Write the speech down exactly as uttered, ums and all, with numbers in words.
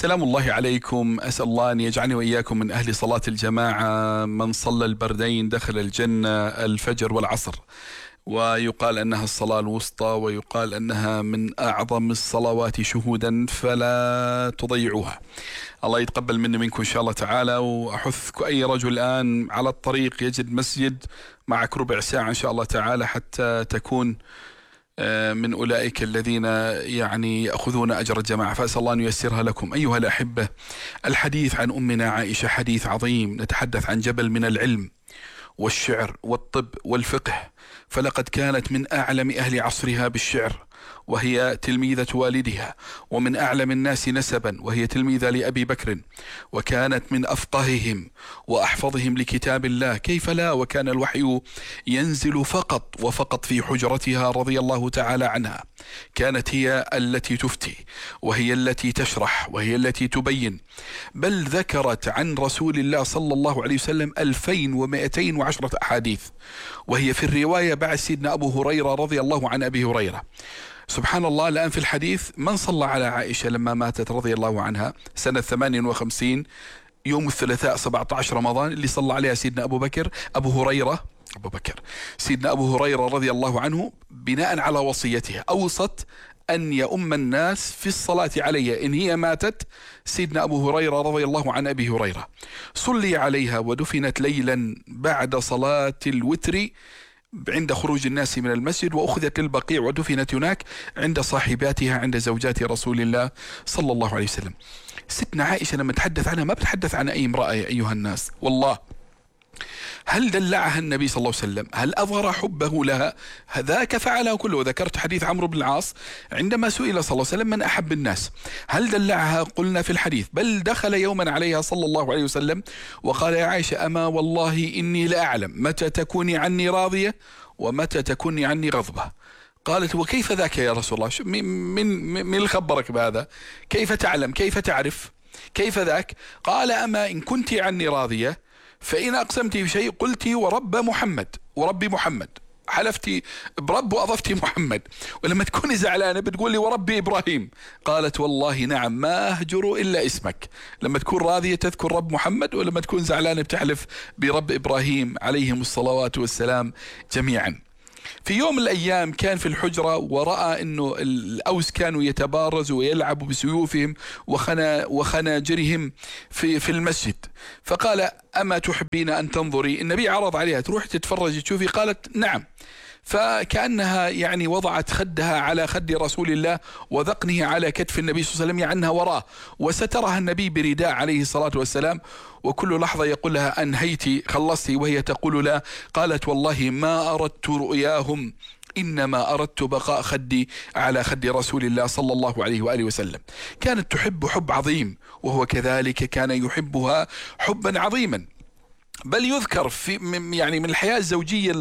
سلام الله عليكم. أسأل الله أن يجعلني وإياكم من أهل صلاة الجماعة. من صلى البردين دخل الجنة، الفجر والعصر، ويقال أنها الصلاة الوسطى، ويقال أنها من أعظم الصلوات شهودا، فلا تضيعوها. الله يتقبل مني منكم إن شاء الله تعالى. وأحث أي رجل الآن على الطريق يجد مسجد معك ربع ساعة إن شاء الله تعالى حتى تكون من أولئك الذين يعني يأخذون أجر الجماعة، فأسأل الله أن ييسرها لكم. أيها الأحبة، الحديث عن أمنا عائشة حديث عظيم. نتحدث عن جبل من العلم والشعر والطب والفقه، فلقد كانت من أعلم أهل عصرها بالشعر وهي تلميذة والدها، ومن أعلم الناس نسبا وهي تلميذة لأبي بكر، وكانت من أفقههم وأحفظهم لكتاب الله. كيف لا، وكان الوحي ينزل فقط وفقط في حجرتها رضي الله تعالى عنها. كانت هي التي تفتي، وهي التي تشرح، وهي التي تبين. بل ذكرت عن رسول الله صلى الله عليه وسلم ألفين ومئتين وعشرة أحاديث، وهي في الرواية بعد سيدنا أبو هريرة رضي الله عن أبي هريرة. سبحان الله، الآن في الحديث من صلى على عائشة لما ماتت رضي الله عنها سنة ثمانية وخمسين يوم الثلاثاء سبعة عشر رمضان، اللي صلى عليها سيدنا أبو بكر أبو هريرة أبو بكر سيدنا أبو هريرة رضي الله عنه، بناء على وصيتها أوصت أن يؤم الناس في الصلاة عليها إن هي ماتت. سيدنا أبو هريرة رضي الله عن أبي هريرة صلي عليها ودفنت ليلا بعد صلاة الوتر عند خروج الناس من المسجد، وأخذت للبقيع ودفنت هناك عند صاحباتها، عند زوجات رسول الله صلى الله عليه وسلم. ستنا عائشة لما تحدث عنها ما بتحدث عن أي امرأة يا أيها الناس، والله هل دلعها النبي صلى الله عليه وسلم؟ هل أظهر حبه لها؟ ذاك فعله كله. وذكرت حديث عمرو بن العاص عندما سئل صلى الله عليه وسلم من أحب الناس، هل دلعها؟ قلنا في الحديث بل دخل يوما عليها صلى الله عليه وسلم وقال: يا عائشة، أما والله إني لأعلم متى تكوني عني راضية ومتى تكوني عني غضبة. قالت: وكيف ذاك يا رسول الله؟ من من من خبرك بهذا؟ كيف تعلم؟ كيف تعرف؟ كيف ذاك؟ قال: أما إن كنت عني راضية فإن أقسمت بشيء قلت ورب محمد، ورب محمد، حلفتي برب وأضفتي محمد، ولما تكوني زعلانة بتقولي وربي إبراهيم. قالت: والله نعم، ما أهجر إلا اسمك. لما تكون راضية تذكر رب محمد، ولما تكون زعلانة بتحلف برب إبراهيم عليهم الصلوات والسلام جميعا. في يوم من الأيام كان في الحجرة ورأى أنه الأوس كانوا يتبارزوا ويلعبوا بسيوفهم وخنا وخناجرهم في, في المسجد، فقال: أما تحبين أن تنظري؟ النبي عرض عليها تروح تتفرج تشوفي. قالت: نعم. فكأنها يعني وضعت خدها على خد رسول الله وذقنه على كتف النبي صلى الله عليه وسلم، يعني أنها وراه، وسترها النبي برداء عليه الصلاة والسلام. وكل لحظة يقول لها: أنهيتي، خلصتي؟ وهي تقول لا. قالت: والله ما أردت رؤياهم، إنما أردت بقاء خدي على خد رسول الله صلى الله عليه وآله وسلم. كانت تحب حب عظيم، وهو كذلك كان يحبها حبا عظيما. بل يذكر في يعني من الحياة الزوجية